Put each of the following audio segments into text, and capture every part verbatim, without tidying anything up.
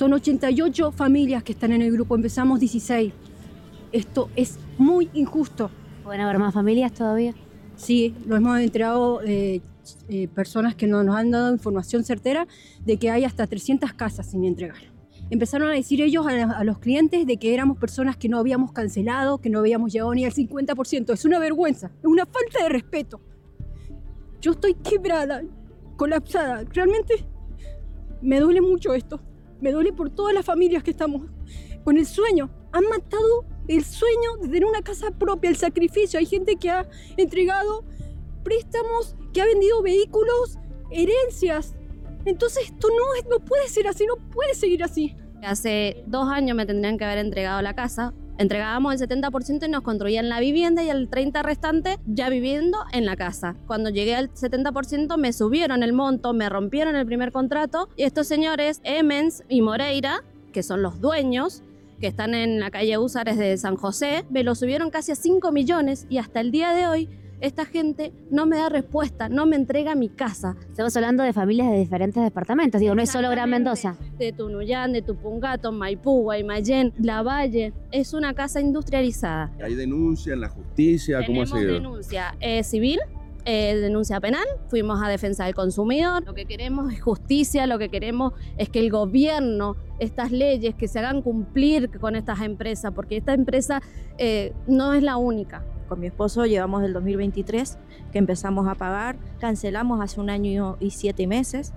Son ochenta y ocho familias que están en el grupo, empezamos dieciséis. Esto es muy injusto. ¿Pueden haber más familias todavía? Sí, lo hemos entregado eh, eh, personas que no, nos han dado información certera de que hay hasta trescientas casas sin entregar. Empezaron a decir ellos a, a los clientes de que éramos personas que no habíamos cancelado, que no habíamos llegado ni al cincuenta por ciento. Es una vergüenza, es una falta de respeto. Yo estoy quebrada, colapsada. Realmente me duele mucho esto. Me duele por todas las familias que estamos con el sueño. Han matado el sueño de tener una casa propia, el sacrificio. Hay gente que ha entregado préstamos, que ha vendido vehículos, herencias. Entonces esto no, es, no puede ser así, no puede seguir así. Hace dos años me tendrían que haber entregado la casa. Entregábamos el setenta por ciento y nos construían la vivienda y el treinta por ciento restante ya viviendo en la casa. Cuando llegué al setenta por ciento me subieron el monto, me rompieron el primer contrato y estos señores, Emens y Moreira, que son los dueños, que están en la calle Húsares de San José, me lo subieron casi a cinco millones y hasta el día de hoy esta gente no me da respuesta, no me entrega mi casa. Estamos hablando de familias de diferentes departamentos, digo, no es solo Gran Mendoza. De Tunuyán, de Tupungato, Maipú, Guaymallén, Lavalle, es una casa industrializada. ¿Hay denuncia en la justicia? ¿Cómo ha sido? Tenemos denuncia eh, civil, eh, denuncia penal, fuimos a defensa del consumidor. Lo que queremos es justicia, lo que queremos es que el gobierno, estas leyes, que se hagan cumplir con estas empresas, porque esta empresa eh, no es la única. Con mi esposo llevamos del dos mil veintitrés que empezamos a pagar, cancelamos hace un año y siete meses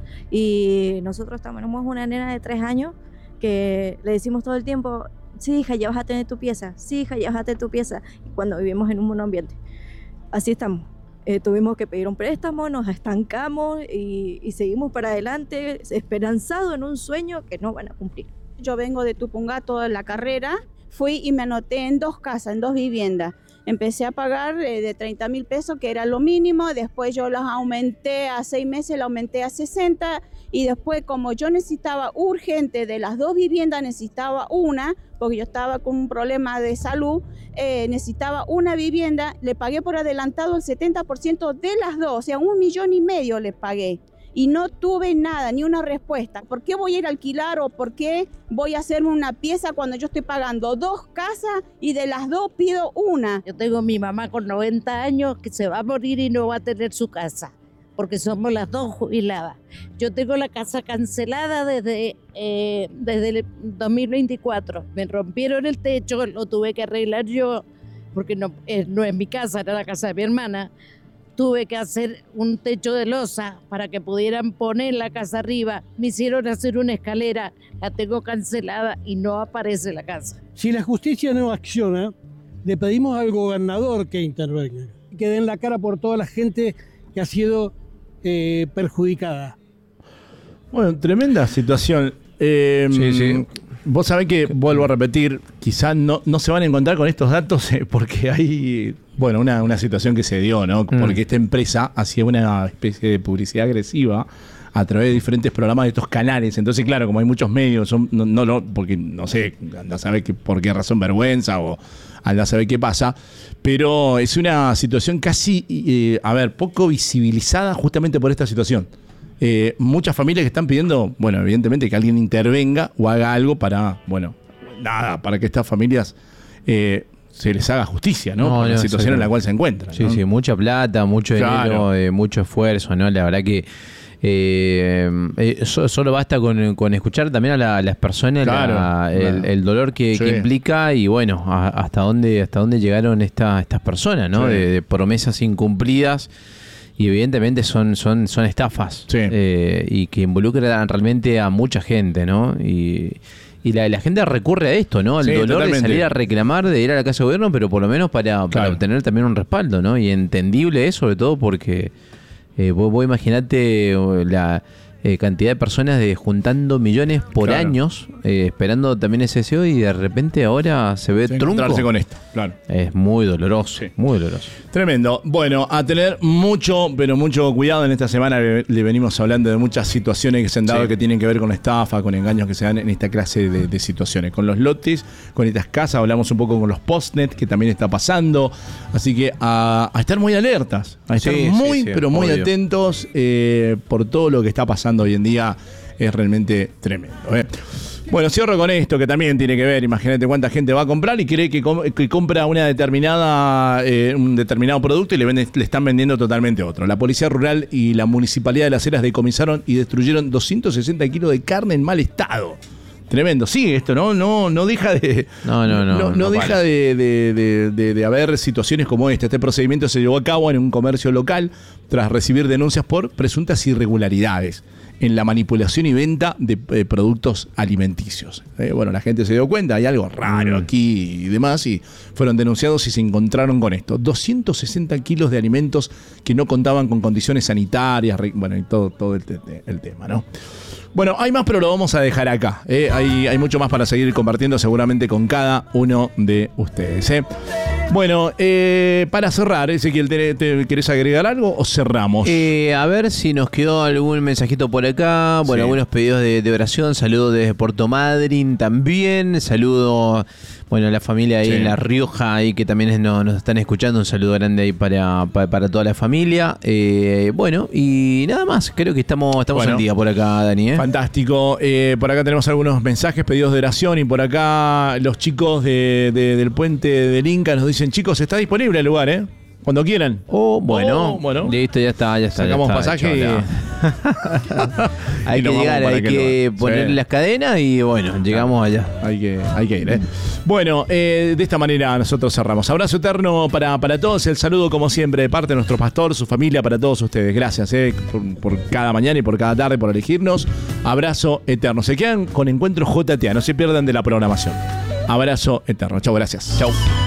y nosotros tenemos una nena de tres años que le decimos todo el tiempo, sí hija, ya vas a tener tu pieza, sí hija, ya vas a tener tu pieza, y cuando vivimos en un monoambiente. Así estamos. Eh, tuvimos que pedir un préstamo, nos estancamos y, y seguimos para adelante esperanzados en un sueño que no van a cumplir. Yo vengo de Tupungato en la carrera, fui y me anoté en dos casas, en dos viviendas. Empecé a pagar eh, de treinta mil pesos, que era lo mínimo, después yo las aumenté a seis meses, la aumenté a sesenta, y después como yo necesitaba urgente de las dos viviendas, necesitaba una, porque yo estaba con un problema de salud, eh, necesitaba una vivienda, le pagué por adelantado el setenta por ciento de las dos, o sea, un millón y medio le pagué. Y no tuve nada, ni una respuesta. ¿Por qué voy a ir a alquilar o por qué voy a hacerme una pieza cuando yo estoy pagando dos casas y de las dos pido una? Yo tengo a mi mamá con noventa años que se va a morir y no va a tener su casa, porque somos las dos jubiladas. Yo tengo la casa cancelada desde, eh, desde el dos mil veinticuatro. Me rompieron el techo, lo tuve que arreglar yo, porque no, eh, no es mi casa, era la casa de mi hermana. Tuve que hacer un techo de losa para que pudieran poner la casa arriba. Me hicieron hacer una escalera, la tengo cancelada y no aparece la casa. Si la justicia no acciona, le pedimos al gobernador que intervenga, que den la cara por toda la gente que ha sido eh, perjudicada. Bueno, tremenda situación. Eh, sí, sí. Vos sabés que, vuelvo a repetir, quizás no, no se van a encontrar con estos datos eh, porque hay, bueno, una, una situación que se dio, ¿no? Porque mm. esta empresa hacía una especie de publicidad agresiva a través de diferentes programas de estos canales. Entonces, claro, como hay muchos medios, son, no, no, no, porque no sé, anda a saber que, por qué razón vergüenza o anda a saber qué pasa, pero es una situación casi, eh, a ver, poco visibilizada justamente por esta situación. Eh, muchas familias que están pidiendo, bueno, evidentemente que alguien intervenga o haga algo para, bueno, nada, para que estas familias eh, se les haga justicia, ¿no? no por la no, situación sí, en la cual se encuentran. Sí, ¿no? sí, mucha plata, mucho claro. dinero, eh, mucho esfuerzo, ¿no? La verdad que eh, eh, so, solo basta con, con escuchar también a, la, a las personas claro, la, el, claro. el dolor que, sí. que implica y bueno, a, hasta dónde hasta dónde llegaron esta, estas personas, ¿no? Sí. De, de promesas incumplidas. Y evidentemente son, son, son estafas sí. eh, y que involucran realmente a mucha gente, ¿no? Y, y la, la gente recurre a esto, ¿no? Al sí, dolor totalmente. De salir a reclamar, de ir a la casa de gobierno, pero por lo menos para, claro. para obtener también un respaldo, ¿no? Y entendible es, sobre todo porque eh, vos, vos imaginate la eh, cantidad de personas de juntando millones por claro. años, eh, esperando también ese deseo y de repente ahora se ve sí, trunco. Encontrarse con esto, claro. Es muy doloroso, sí. muy doloroso. Tremendo. Bueno, a tener mucho, pero mucho cuidado. En esta semana le, le venimos hablando de muchas situaciones que se han dado sí. que tienen que ver con estafa, con engaños que se dan en esta clase de, de situaciones. Con los lotes, con estas casas, hablamos un poco con los postnet, que también está pasando. Así que a, a estar muy alertas, a estar sí, muy, sí, sí, pero muy obvio. atentos eh, por todo lo que está pasando hoy en día es realmente tremendo, ¿eh? Bueno, cierro con esto que también tiene que ver. Imagínate cuánta gente va a comprar y cree que, com- que compra una determinada, eh, un determinado producto y le, vende, le están vendiendo totalmente otro. La Policía Rural y la Municipalidad de Las Heras decomisaron y destruyeron doscientos sesenta kilos de carne en mal estado. Tremendo. Sigue esto, ¿no? No, no deja de. No, no, no. No, no no deja de, de, de, de, de haber situaciones como esta. Este procedimiento se llevó a cabo en un comercio local tras recibir denuncias por presuntas irregularidades en la manipulación y venta de eh, productos alimenticios. Eh, bueno, la gente se dio cuenta, hay algo raro aquí y demás, y fueron denunciados y se encontraron con esto. doscientos sesenta kilos de alimentos que no contaban con condiciones sanitarias, bueno, y todo, todo el, te- el tema, ¿no? Bueno, hay más, pero lo vamos a dejar acá. ¿eh? Hay, hay mucho más para seguir compartiendo seguramente con cada uno de ustedes. ¿eh? Bueno, eh, para cerrar, Ezequiel, ¿te, te, ¿querés agregar algo o cerramos? Eh, a ver si nos quedó algún mensajito por acá. Bueno, sí. Algunos pedidos de, de oración. Saludos desde Puerto Madryn también. Saludo, bueno, a la familia ahí sí. en La Rioja, ahí que también nos, nos están escuchando. Un saludo grande ahí para, para, para toda la familia. Eh, bueno, y nada más. Creo que estamos, estamos bueno, al día por acá, Dani. ¿eh? Fantástico. Eh, por acá tenemos algunos mensajes, pedidos de oración. Y por acá los chicos de, de, del puente del Inca nos dicen: chicos, está disponible el lugar, ¿eh? Cuando quieran. Oh, bueno. Oh, bueno. Listo, ya está, ya está. Sacamos ya está, pasaje y... hay y que llegar, hay que poner sí. las cadenas y bueno, llegamos allá. Hay que, hay que ir, ¿eh? Bueno, eh, de esta manera nosotros cerramos. Abrazo eterno para, para todos. El saludo, como siempre, de parte de nuestro pastor, su familia, para todos ustedes. Gracias, ¿eh? por, por cada mañana y por cada tarde, por elegirnos. Abrazo eterno. Se quedan con Encuentro J T A. No se pierdan de la programación. Abrazo eterno. Chau, gracias. Chau.